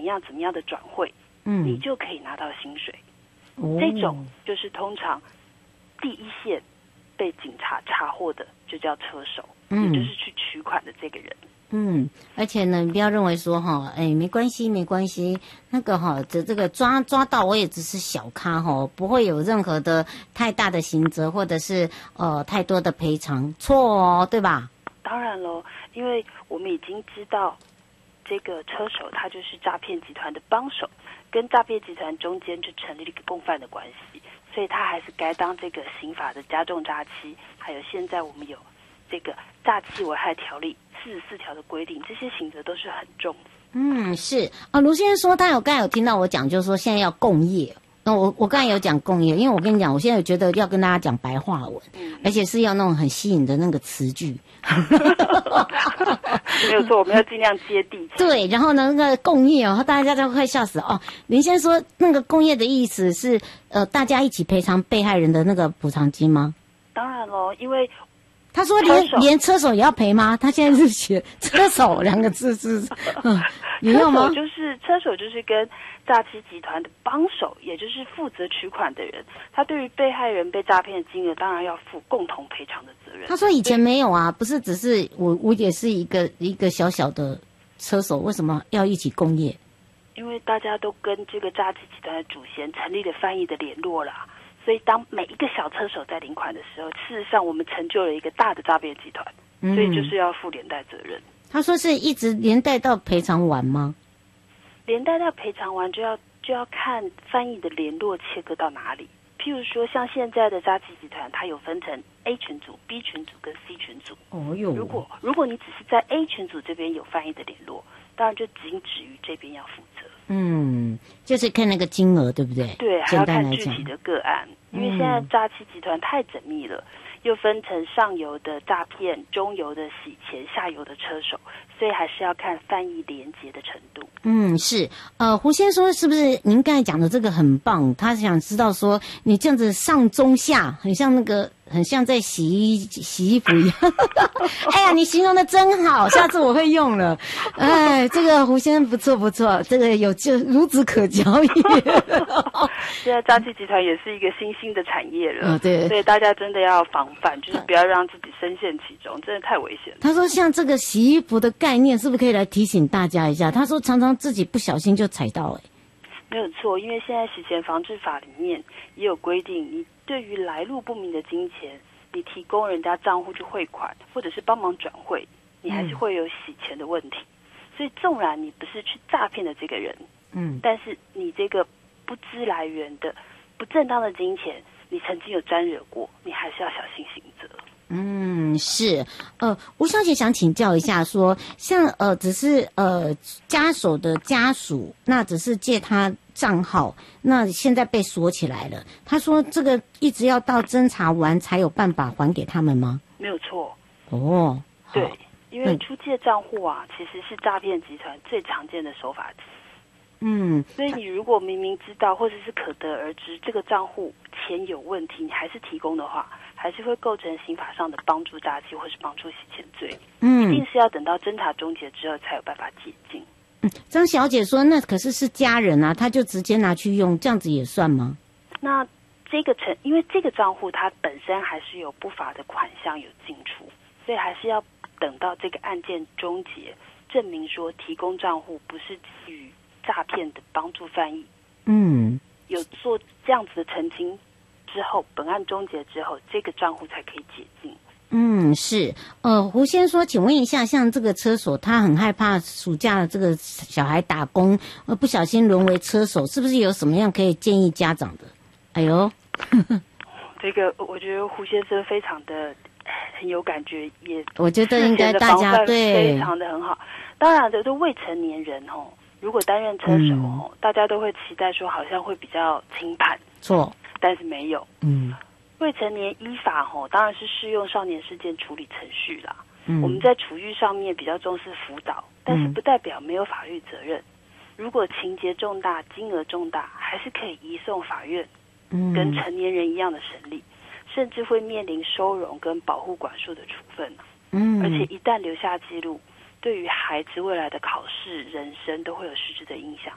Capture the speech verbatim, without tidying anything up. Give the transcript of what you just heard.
样怎么样的转会， 嗯， 你就可以拿到薪水。 哦、 这种就是通常第一线被警察查获的，就叫车手，嗯，也就是去取款的这个人。 嗯，而且呢，你不要认为说哈，哎，没关系，没关系，那个哈，这这个抓抓到我也只是小咖哈，不会有任何的太大的刑责，或者是呃太多的赔偿，错哦，对吧？ 当然喽，因为我们已经知道这个车手他就是诈骗集团的帮手，跟诈骗集团中间就成立了一个共犯的关系，所以他还是该当这个刑法的加重诈欺，还有现在我们有这个诈欺危害条例四十四条的规定，这些刑责都是很重的。 嗯，是啊，卢先生说他有刚才有听到我讲，就是说现在要共业。那我我刚才有讲共业，因为我跟你讲，我现在觉得要跟大家讲白话文，嗯、而且是要那种很吸引的那个词句。 没有错，我们要尽量接地气。 对，然后呢，那个共业哦，大家都快笑死哦。林先生说，那个共业的意思是呃，大家一起赔偿被害人的那个补偿金吗？ 当然喽，因为他说连连车手也要赔吗？他现在是写车手两个字是，嗯，你要吗？ 车手就是车手就是跟诈欺集团的帮手，也就是负责取款的人，他对于被害人被诈骗的金额，当然要负共同赔偿的责任。 他说以前没有啊，不是只是我我也是一个一个小小的车手，为什么要一起共业？ 因为大家都跟这个诈欺集团的主嫌成立了翻译的联络啦。所以当每一个小车手在领款的时候，事实上我们成就了一个大的诈骗集团， 嗯、 所以就是要负连带责任。 他说是一直连带到赔偿完吗？ 连带到赔偿完就要就要看翻译的联络切割到哪里。譬如说像现在的诈欺集团，它有分成 A 群组、B 群组跟 C 群组。 哦哟， 如果如果你只是在 A 群组这边有翻译的联络，当然就仅止于这边要负责。 嗯，就是看那个金额，对不对？ 对，还要看具体的个案，因为现在诈欺集团太缜密了，又分成上游的诈骗、中游的洗钱、下游的车手，所以还是要看翻译连结的程度。 嗯，是，呃，胡先生说是不是您刚才讲的这个很棒？他想知道说你这样子上中下，很像那个。很像在洗衣洗衣服一样，哎呀，你形容的真好，下次我会用了。哎，这个胡先生不错不错，这个有就孺子可教也。 现在诈欺集团也是一个新兴的产业了， 哦、对， 所以大家真的要防范，就是不要让自己深陷其中，真的太危险了。 他说，像这个洗衣服的概念，是不是可以来提醒大家一下？他说，常常自己不小心就踩到、欸，哎， 没有错，因为现在洗钱防治法里面也有规定，你对于来路不明的金钱，你提供人家账户去汇款，或者是帮忙转汇，你还是会有洗钱的问题。嗯、所以纵然你不是去诈骗的这个人，嗯，但是你这个不知来源的不正当的金钱，你曾经有沾惹过，你还是要小心行责。 嗯，是，呃，吴小姐想请教一下说，说像呃，只是呃家属的家属，那只是借他账号，那现在被锁起来了。他说这个一直要到侦查完才有办法还给他们吗？ 没有错。 哦， 对，因为出借账户啊，其实是诈骗集团最常见的手法之一。嗯，所以你如果明明知道或者是可得而知这个账户钱有问题，你还是提供的话，还是会构成刑法上的帮助诈欺或是帮助洗钱罪。嗯，一定是要等到侦查终结之后才有办法解禁。 嗯，张小姐说，那可是是家人啊，他就直接拿去用，这样子也算吗？ 那这个成，因为这个账户它本身还是有不法的款项有进出，所以还是要等到这个案件终结，证明说提供账户不是基于诈骗的帮助犯意，嗯，有做这样子的澄清之后，本案终结之后，这个账户才可以解禁。 嗯，是，呃，胡先说，请问一下，像这个车手，他很害怕暑假的这个小孩打工，呃，不小心沦为车手，是不是有什么样可以建议家长的？哎呦， 这个我觉得胡先生非常的很有感觉，也我觉得应该大家对非常的很好。当然，这都未成年人哦。如果担任车手、嗯、大家都会期待说好像会比较轻判， 错， 但是没有。 嗯， 未成年依法吼当然是适用少年事件处理程序啦。嗯，我们在处遇上面比较重视辅导，但是不代表没有法律责任。嗯、如果情节重大、金额重大，还是可以移送法院，嗯，跟成年人一样的审理，甚至会面临收容跟保护管束的处分。嗯，而且一旦留下记录，对于孩子未来的考试、人生都会有实质的影响。